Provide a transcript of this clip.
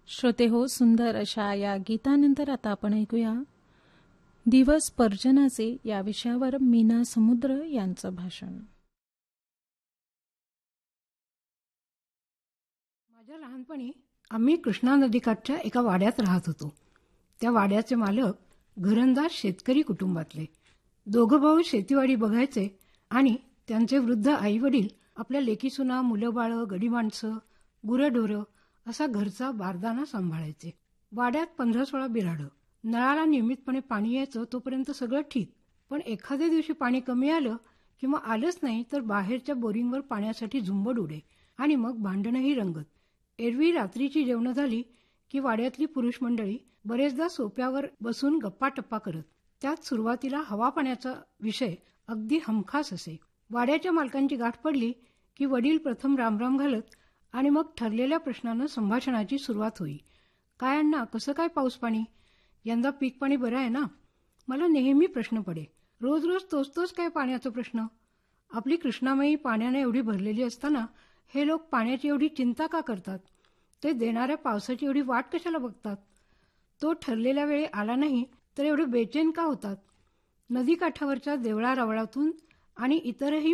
श्रोते हो, सुंदर अशा या गीतानंतर आता आपण ऐकूया दिवस पर्जनाचे या विषयावर मीना समुद्र यांचं भाषण. माझ्या लहानपणी आम्ही कृष्णा नदीकाठच्या एका वाड्यात राहत होतो. त्या वाड्याचे मालक घरंदाज शेतकरी कुटुंबातले. दोघं भाऊ शेतीवाडी बघायचे आणि त्यांचे वृद्ध आईवडील आपल्या लेकीसुना, मुलं बाळं, गडी माणसं, गुरंढोरं असा घरचा बारदाना सांभाळायचे. वाड्यात 15-16 बिऱ्हाडं. नळाला नियमितपणे पाणी यायचं तोपर्यंत सगळं ठीक. पण एखाद्या दिवशी पाणी कमी आलं किंवा आलंच नाही तर बाहेरच्या बोरिंगवर पाण्यासाठी झुंबड उडे आणि मग भांडणंही रंगत. एरवी रात्रीची जेवणं झाली की वाड्यातली पुरुष मंडळी बरेचदा सोप्यावर बसून गप्पा-टप्पा करत. त्यात सुरुवातीला हवा पाण्याचा विषय अगदी हमखास असे. वाड्याच्या मालकांची गाठ पडली की वडील प्रथम रामराम घालत आणि मग ठरलेल्या प्रश्नानं संभाषणाची सुरुवात होई. काय अण्णा, कसं काय पाऊस पाणी? यंदा पीक पाणी बरं आहे ना? मला नेहमी प्रश्न पडे. रोज रोज तोच काय पाण्याचा प्रश्न? आपली कृष्णामाई पाण्याने एवढी भरलेली असताना हे लोक पाण्याची एवढी चिंता का करतात? ते देणाऱ्या पावसाची एवढी वाट कशाला बघतात? तो ठरलेल्या वेळी आला नाही तर एवढे बेचैन का होतात? नदीकाठावरच्या देवळा रावळातून आणि इतरही